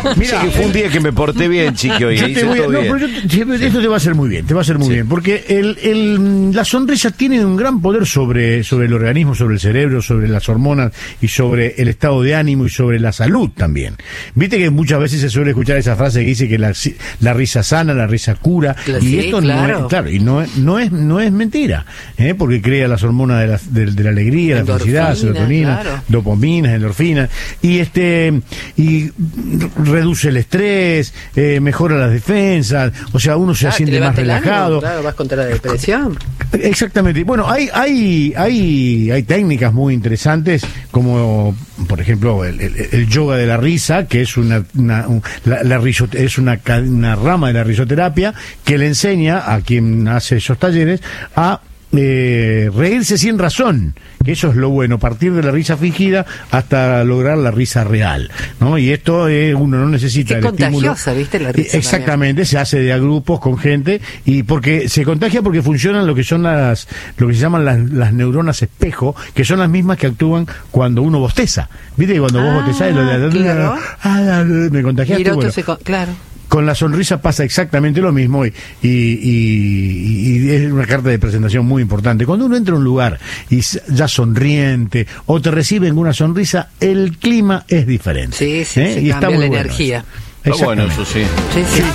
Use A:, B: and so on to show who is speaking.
A: Mira, fue un día que me porté bien, Chiqui, y hice todo bien.
B: Esto te va a hacer muy bien, porque la sonrisa tiene un gran poder sobre el organismo, sobre el cerebro, sobre las hormonas y sobre el estado de ánimo y sobre la salud también. Viste que muchas veces se suele escuchar esa frase que dice que la risa sana, la risa cura, y esto no es mentira, porque crea las hormonas de la alegría, la felicidad, serotonina, dopamina, endorfina, y reduce el estrés, mejora las defensas, o sea, uno se siente más relajado.
C: Claro, vas contra la depresión.
B: Exactamente. Bueno, hay técnicas muy interesantes, como por ejemplo el yoga de la risa, que es una rama de la risoterapia que le enseña a quien hace esos talleres a reírse sin razón, que eso es lo bueno, partir de la risa fingida hasta lograr la risa real, ¿no? Y esto uno no necesita el
C: contagiosa,
B: estímulo.
C: ¿viste? La risa
B: exactamente, también se hace de a grupos con gente, y porque se contagia, porque funcionan lo que se llaman las neuronas espejo, que son las mismas que actúan cuando uno bosteza. ¿Viste que cuando vos bostezás me contagiaste?
C: Claro.
B: Con la sonrisa pasa exactamente lo mismo, y es una carta de presentación muy importante. Cuando uno entra a un lugar y ya sonriente o te reciben una sonrisa, el clima es diferente.
C: Sí,
B: y
C: cambia
B: está muy
C: la
B: bueno
C: energía.
A: Está bueno, eso sí.
C: Sí.